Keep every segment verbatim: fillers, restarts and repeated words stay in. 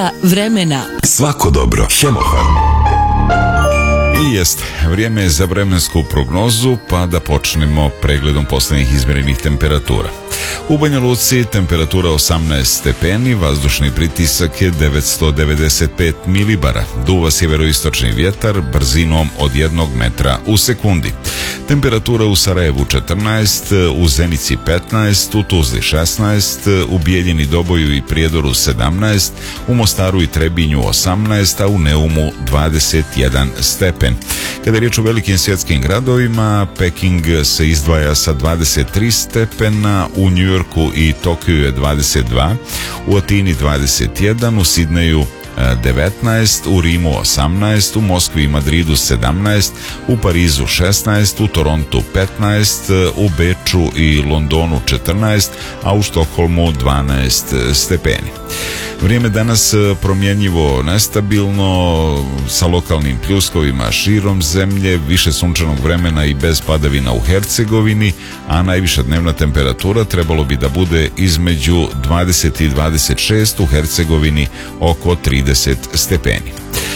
vremena. Svako dobro. Hemofarm. I jest, vrijeme je za vremensku prognozu, pa da počnemo pregledom posljednjih izmjerenih temperatura. U Banja Luci temperatura osamnaest stepeni, vazdušni pritisak je devetsto devedeset pet milibara, duva sjeveroistočni vjetar brzinom od jednog metra u sekundi. Temperatura u Sarajevu četrnaest, u Zenici petnaest, u Tuzli šesnaest, u Bijeljini, Doboju i Prijedoru sedamnaest, u Mostaru i Trebinju osamnaest, a u Neumu dvadeset jedan stepen. Kada je riječ o velikim svjetskim gradovima, Peking se izdvaja sa dvadeset tri stepena, u Njujorku i Tokiju je dvadeset dva, u Atini dvadeset jedan, u Sidneju devetnaest, u Rimu osamnaest, u Moskvi i Madridu sedamnaest, u Parizu šesnaest, u Torontu petnaest, u Beču i Londonu četrnaest, a u Štokholmu dvanaest stepeni. Vrijeme danas promjenjivo nestabilno, sa lokalnim pljuskovima širom zemlje, više sunčanog vremena i bez padavina u Hercegovini, a najviša dnevna temperatura trebalo bi da bude između dvadeset i dvadeset šest, u Hercegovini oko trideset stepeni.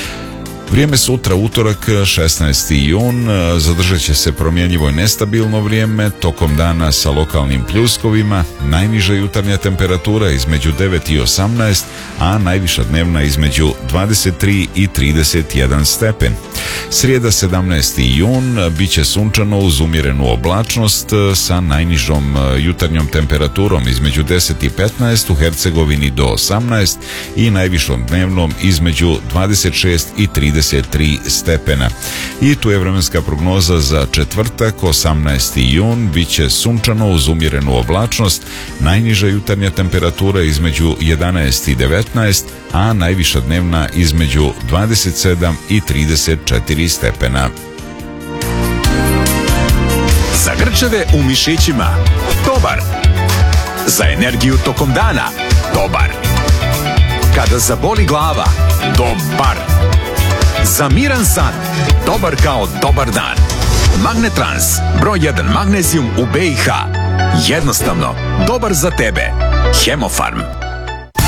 Vrijeme sutra, utorak, šesnaesti jun, zadržat će se promjenjivo i nestabilno vrijeme, tokom dana sa lokalnim pljuskovima, najniža jutarnja temperatura između devet i osamnaest, a najviša dnevna između dvadeset tri i trideset jedan stepen. Srijeda sedamnaesti jun, bit će sunčano uz umjerenu oblačnost sa najnižom jutarnjom temperaturom između deset i petnaest, u Hercegovini do osamnaest i najvišom dnevnom između dvadeset šest i trideset tri stepena. I tu je vremenska prognoza za četvrtak, osamnaesti jun, bit će sunčano uz umjerenu oblačnost, najniža jutarnja temperatura između jedanaest i devetnaest, a najviša dnevna između dvadeset sedam i trideset četiri stepena. Za grčeve u mišićima, dobar. Za energiju tokom dana, dobar. Kada zaboli glava, dobar. Za miran san, dobar kao dobar dan. Magnetrans, broj jedan magnezijum u B i H. Jednostavno, dobar za tebe. Hemofarm.